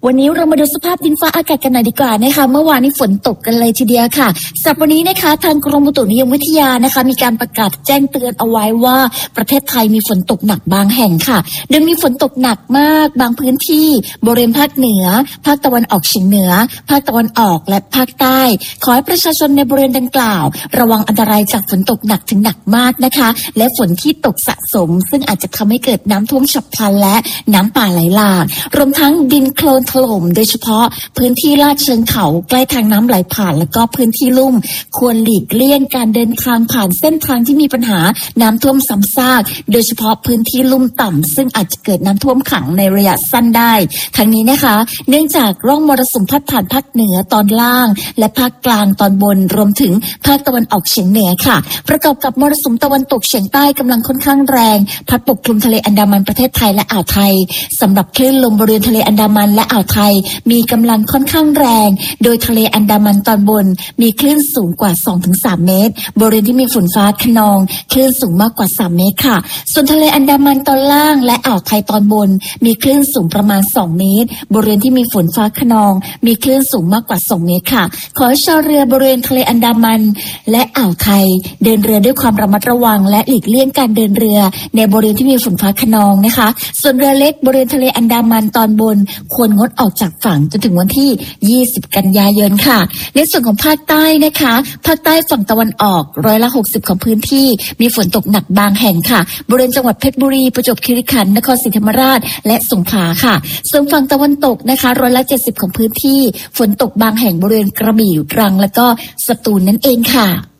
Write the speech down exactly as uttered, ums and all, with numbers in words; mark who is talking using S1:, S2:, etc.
S1: วันนี้เรามาดูสภาพดินฟ้าอากาศกันหน่อยดีกว่านะคะเมื่อวานนี้ฝนตกกันเลยทีเดียวค่ะสำหรับวันนี้นะคะทางกรมอุตุนิยมวิทยานะคะมีการประกาศแจ้งเตือนเอาไว้ว่าประเทศไทยมีฝนตกหนักบางแห่งค่ะโดยมีฝนตกหนักมากบางพื้นที่บริเวณภาคเหนือภาคตะวันออกเฉียงเหนือภาคตะวันออกและภาคใต้ขอให้ประชาชนในบริเวณดังกล่าวระวังอันตรายจากฝนตกหนักถึงหนักมากนะคะและฝนที่ตกสะสมซึ่งอาจจะทำให้เกิดน้ำท่วมฉับพลันและน้ำป่าไหลหลากรวมทั้งดินโคลนถล่มโดยเฉพาะพื้นที่ลาดเชิงเขาใกล้ทางน้ำไหลผ่านแล้วก็พื้นที่ลุ่มควรหลีกเลี่ยงการเดินทางผ่านเส้นทางที่มีปัญหาน้ำท่วมซ้ำซากโดยเฉพาะพื้นที่ลุ่มต่ำซึ่งอาจจะเกิดน้ำท่วมขังในระยะสั้นได้ทั้งนี้นะคะเนื่องจากร่องมรสุมพัดผ่านภาคเหนือตอนล่างและภาคกลางตอนบนรวมถึงภาคตะวันออกเฉียงเหนือค่ะประกอบกับมรสุมตะวันตกเฉียงใต้กำลังค่อนข้างแรงพัดปกคลุมทะเลอันดามันประเทศไทยและอ่าวไทยสำหรับคลื่นลมบริเวณทะเลอันดามันและอ่าวไทยมีกำลังค่อนข้างแรงโดยทะเลอันดามันตอนบนมีคลื่นสูงกว่า สองถึงสาม เมตรบริเวณที่มีฝนฟ้าคะนองคลื่นสูงมากกว่าสามเมตรค่ะส่วนทะเลอันดามันตอนล่างและอ่าวไทยตอนบนมีคลื่นสูงประมาณสองเมตรบริเวณที่มีฝนฟ้าคะนองมีคลื่นสูงมากกว่าสองเมตรค่ะขอให้ชาวเรือบริเวณทะเลอันดามันและอ่าวไทยเดินเรือด้วยความระมัดระวังและหลีกเลี่ยงการเดินเรือในบริเวณที่มีฝนฟ้าคะนองนะคะส่วนเรือเล็กบริเวณทะเลอันดามันตอนบนควรงดออกจากฝั่งจนถึงวันที่ยี่สิบกันยายนค่ะในส่วนของภาคใต้นะคะภาคใต้ฝั่งตะวันออกร้อยละหกสิบของพื้นที่มีฝนตกหนักบางแห่งค่ะบริเวณจังหวัดเพชรบุรีประจวบคีรีขันธ์นครศรีธรรมราชและสงขลาค่ะส่วนฝั่งตะวันตกนะคะร้อยละเจ็ดสิบของพื้นที่ฝนตกบางแห่งบริเวณกระบี่ตรังและก็สตูลนั่นเองค่ะ